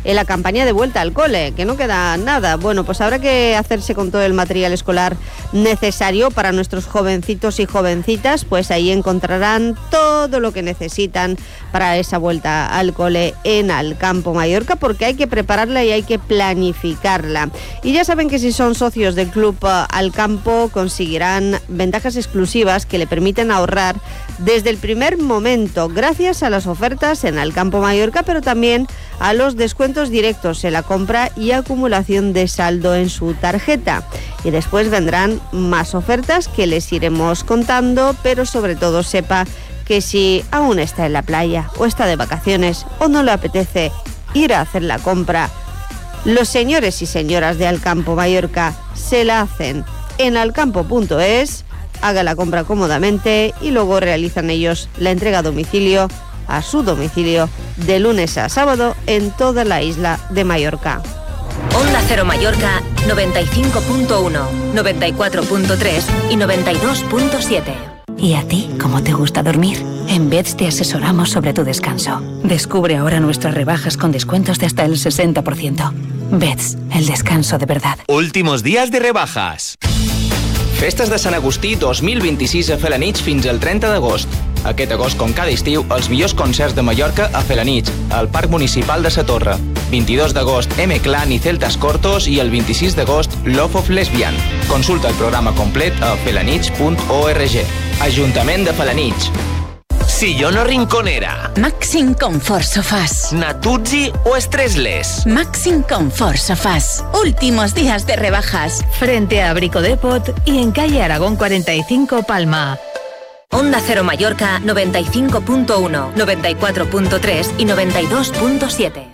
en la campaña de vuelta al cole, que no queda nada. Bueno, pues habrá que hacerse con todo el material escolar necesario para nuestros jovencitos y jovencitas, pues ahí encontrarán todo lo que necesitan para esa vuelta al cole en Alcampo, Mallorca, porque hay que prepararla y hay que planificarla. Y ya saben que si son socios del Club Alcampo conseguirán ventajas exclusivas que le permiten ahorrar desde el primer momento, gracias a las ofertas en Alcampo, Mallorca, pero también a los descuentos directos en la compra y acumulación de saldo en su tarjeta. Y después vendrán más ofertas que les iremos contando, pero sobre todo sepa que si aún está en la playa o está de vacaciones o no le apetece ir a hacer la compra, los señores y señoras de Alcampo, Mallorca, se la hacen en alcampo.es, haga la compra cómodamente y luego realizan ellos la entrega a domicilio, a su domicilio, de lunes a sábado en toda la isla de Mallorca. Onda Cero Mallorca 95.1, 94.3 y 92.7. ¿Y a ti cómo te gusta dormir? En Beds te asesoramos sobre tu descanso. Descubre ahora nuestras rebajas con descuentos de hasta el 60%. Beds, el descanso de verdad. Últimos días de rebajas. Festes de Sant Agustí 2026 a Felanitx fins al 30 d'agost. Aquest agost, com cada estiu, els millors concerts de Mallorca a Felanitx, al Parc Municipal de Sa Torre. 22 d'agost, M-Clan i Celtas Cortos i el 26 d'agost, Love of Lesbian. Consulta el programa complet a felanitx.org. Ajuntament de Felanitx. Sillón o rinconera. Maxim Comfort Sofás. Natuzzi o Stressless. Maxim Comfort Sofás. Últimos días de rebajas. Frente a Brico Depot y en calle Aragón 45, Palma. Onda Cero Mallorca 95.1, 94.3 y 92.7.